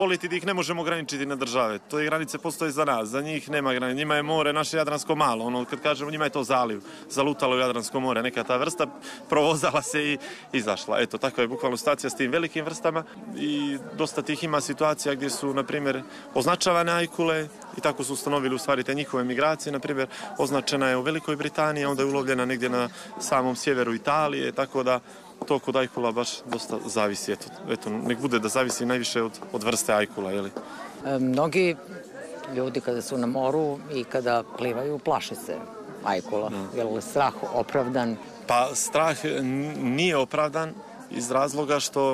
Poleti ih ne možemo ograničiti na države. To je granice postoje za nas, za njih nema granice. Njima je more, naše Jadransko malo. Ono, kad kažemo njima je to zaliv, zalutalo Jadransko more. Neka ta vrsta provozala se i izašla. Eto, takva je bukvalno situacija s tim velikim vrstama i dosta tih ima situacija gdje su, na primjer, označavane ajkule i tako su ustanovili u stvari te njihove migracije. Na primjer, označena je u Velikoj Britaniji, onda je ulovljena negdje na samom sjeveru Italije, tako da to kod ajkula baš dosta zavisi. Eto, nek bude da zavisi najviše od vrste ajkula, jeli? Mnogi ljudi kada su na moru i kada plivaju plaše se ajkula. Je li strah opravdan? Pa strah nije opravdan iz razloga što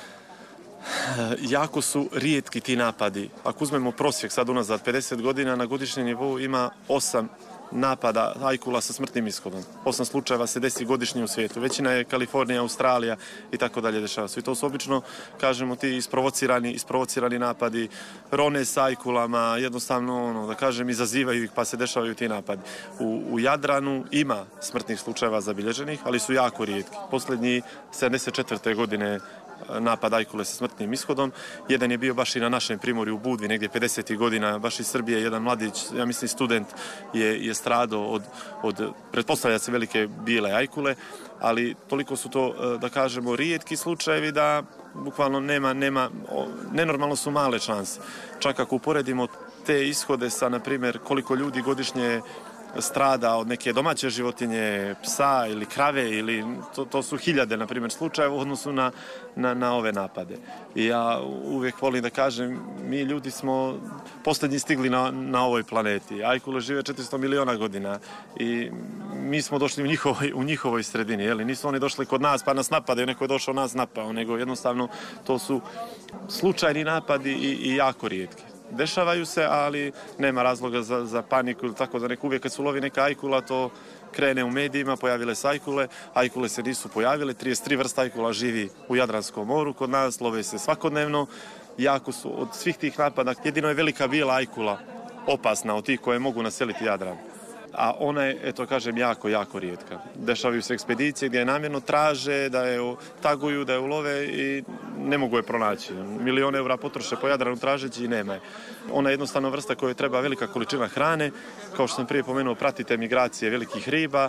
jako su rijetki ti napadi. Ako uzmemo prosjek sad unazad 50 godina, na godišnjem nivou ima 8 napada ajkula sa smrtnim ishodom. 8 slučajeva se desi godišnje u svijetu. Većina je Kalifornija, Australija i tako dalje dešava se. I to su obično, kažemo ti, isprovocirani napadi, rone s ajkulama, jednostavno, da kažem, izazivaju ih pa se dešavaju ti napadi. U Jadranu ima smrtnih slučajeva zabilježenih, ali su jako rijetki. Posljednji 74. godine napad ajkule sa smrtnim ishodom. Jedan je bio baš i na našem primorju u Budvi, negdje 50. godina, baš iz Srbije, jedan mladić, ja mislim student, je stradao od pretpostavlja se velike bijele ajkule, ali toliko su to, da kažemo, rijetki slučajevi da bukvalno nema, nenormalno su male šanse. Čak ako uporedimo te ishode sa, na primjer, koliko ljudi godišnje strada od neke domaće životinje, psa ili krave, ili to su hiljade, na primjer, slučajeva u odnosu na ove napade. I ja uvijek volim da kažem, mi ljudi smo posljednji stigli na ovoj planeti. Ajkule žive 400 miliona godina i mi smo došli u njihovoj sredini. Jeli? Nisu oni došli kod nas pa nas napadaju, neko je došao nas napao, nego jednostavno to su slučajni napadi i jako rijetki. Dešavaju se, ali nema razloga za paniku ili tako da uvijek kad se ulovi neka ajkula, to krene u medijima, pojavile se ajkule. Ajkule se nisu pojavile, 33 vrsta ajkula živi u Jadranskom moru, kod nas love se svakodnevno. Jako su od svih tih napada, jedino je velika bijela ajkula opasna od tih koje mogu naseliti Jadran. A ona je, eto kažem, jako, jako rijetka. Dešavaju se ekspedicije gdje je namjerno traže, da je taguju, da je ulove i ne mogu je pronaći. Milione eura potroše po Jadranu tražeći i nema je. Ona je jednostavno vrsta kojoj treba velika količina hrane. Kao što sam prije pomenuo, pratite migracije velikih riba,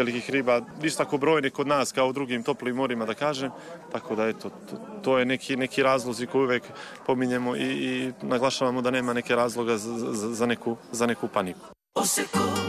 isto tako brojne kod nas kao u drugim toplim morima, da kažem. Tako da, eto, to je neki razlozi koji uvijek pominjemo i naglašavamo da nema neke razloga za neku paniku.